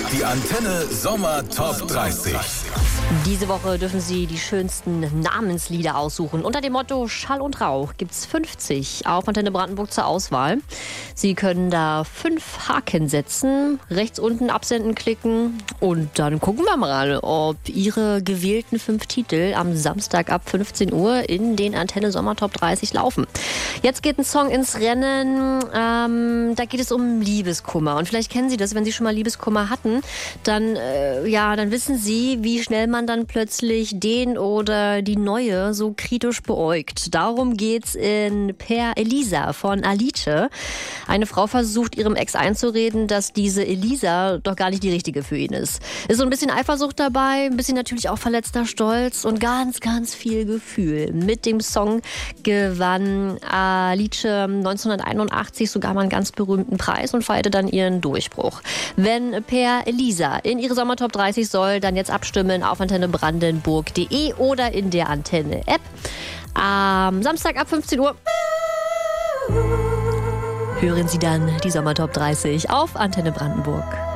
Die Antenne Sommer Top 30. Diese Woche dürfen Sie die schönsten Namenslieder aussuchen. Unter dem Motto Schall und Rauch gibt's 50 auf Antenne Brandenburg zur Auswahl. Sie können da 5 Haken setzen, rechts unten absenden klicken und dann gucken wir mal, ob Ihre gewählten 5 Titel am Samstag ab 15 Uhr in den Antenne Sommer Top 30 laufen. Jetzt geht ein Song ins Rennen, da geht es um Liebeskummer. Und vielleicht kennen Sie das, wenn Sie schon mal Liebeskummer hatten, dann wissen Sie, wie schnell man dann plötzlich den oder die Neue so kritisch beäugt. Darum geht's in Per Elisa von Alice. Eine Frau versucht ihrem Ex einzureden, dass diese Elisa doch gar nicht die richtige für ihn ist. Ist so ein bisschen Eifersucht dabei, ein bisschen natürlich auch verletzter Stolz und ganz, ganz viel Gefühl. Mit dem Song gewann Alice 1981 sogar mal einen ganz berühmten Preis und feierte dann ihren Durchbruch. Wenn Per Elisa in ihre Sommertop 30 soll, dann jetzt abstimmen auf antennebrandenburg.de oder in der Antenne-App. Am Samstag ab 15 Uhr hören Sie dann die Sommertop 30 auf Antenne Brandenburg.